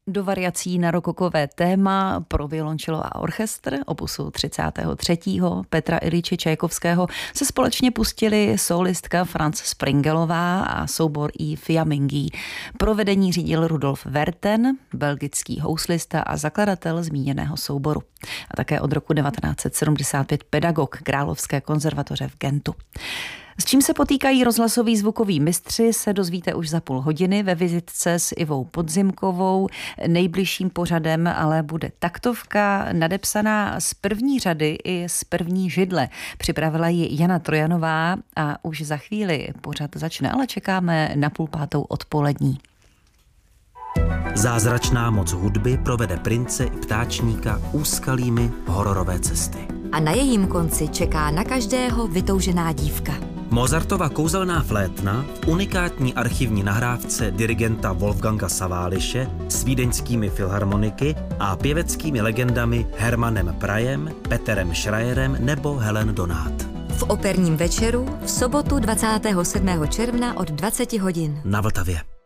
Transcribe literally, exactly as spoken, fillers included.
Do variací na rokokové téma pro violončelo a orchestr opusu třicátého třetího Petra Iljiče Čajkovského se společně pustili solistka Franz Springelová a soubor I Fiamminghi. Provedení řídil Rudolf Werten, belgický houslista a zakladatel zmíněného souboru. A také od roku devatenáct set sedmdesát pět pedagog Královské konzervatoře v Gentu. S čím se potýkají rozhlasoví zvukoví mistři, se dozvíte už za půl hodiny ve vizitce s Ivou Podzimkovou. Nejbližším pořadem ale bude taktovka nadepsaná z první řady i z první židle. Připravila ji Jana Trojanová a už za chvíli pořad začne, ale čekáme na půl pátou odpolední. Zázračná moc hudby provede prince i ptáčníka úskalými hororové cesty. A na jejím konci čeká na každého vytoužená dívka. Mozartova kouzelná flétna v unikátní archivní nahrávce dirigenta Wolfganga Saváliše s vídeňskými filharmoniky a pěveckými legendami Hermanem Prajem, Peterem Schreierem nebo Helen Donát. V operním večeru v sobotu dvacátého sedmého června od dvaceti hodin. Na Vltavě.